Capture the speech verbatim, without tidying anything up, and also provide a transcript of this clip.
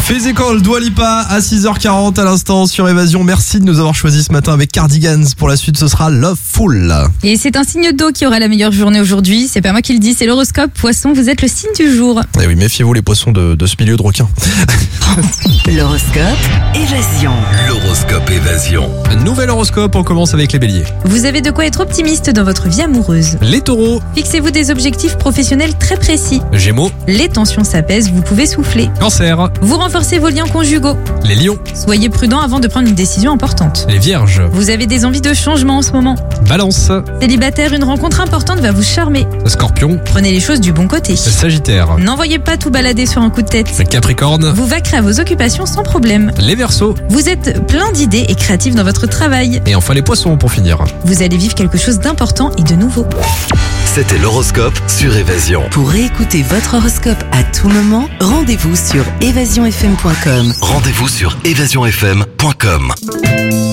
Physical, Dua Lipa à six heures quarante à l'instant sur Évasion. Merci de nous avoir choisi ce matin avec Cardigans. Pour la suite, ce sera Loveful. Et c'est un signe d'eau qui aura la meilleure journée aujourd'hui. C'est pas moi qui le dis, c'est l'horoscope. Poisson, vous êtes le signe du jour. Et oui, méfiez-vous les poissons de, de ce milieu de requins. L'horoscope Évasion. L'horoscope Évasion. Nouvel horoscope, on commence avec les béliers. Vous avez de quoi être optimiste dans votre vie amoureuse. Les taureaux, Fixez-vous des objectifs professionnels très précis. gémeaux, Les tensions s'apaisent, vous pouvez souffler. cancer, Vous renforcez vos liens conjugaux. les lions, Soyez prudent avant de prendre une décision importante. les vierges, Vous avez des envies de changement en ce moment. balance, Célibataire, une rencontre importante va vous charmer. scorpion, Prenez les choses du bon côté. sagittaire, N'envoyez pas tout balader sur un coup de tête. capricorne, Vous vaquerez à vos occupations sans problème. les verseaux Vous êtes plein d'idées et créatif dans votre travail. et enfin les poissons pour finir. Vous allez vivre quelque chose d'important et de nouveau. C'était l'horoscope sur Évasion. Pour réécouter votre horoscope à tout moment, rendez-vous sur évasion f m point com. Rendez-vous sur évasion f m point com.